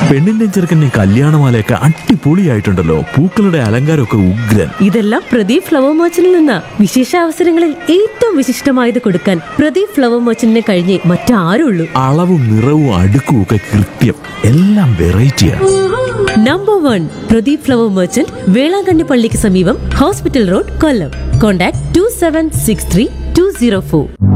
പെണ്ണിന്റെ ചെറുക്കൻ്റെ കല്യാണമാലയൊക്കെ അടിപൊളിയായിട്ടുണ്ടല്ലോ. പൂക്കളുടെ അലങ്കാരമൊക്കെ ഉഗ്രൻ. ഇതെല്ലാം പ്രദീപ് ഫ്ലവർ മർച്ചന്റിൽ നിന്നാ. വിശേഷ അവസരങ്ങളിൽ ഏറ്റവും വിശിഷ്ടമായത് കൊടുക്കാൻ പ്രദീപ് ഫ്ലവർ മർച്ചന്റിനെ കഴിഞ്ഞേ മറ്റാരുള്ളൂ. അളവും നിറവും അടുക്കും ഒക്കെ കൃത്യം. എല്ലാം വെറൈറ്റിയാണ്. Number 1 Pradeep flower merchant, Velankanni പള്ളിക്ക് സമീപം, ഹോസ്പിറ്റൽ റോഡ്, കൊല്ലം. കോൺടാക്ട് 2763 204.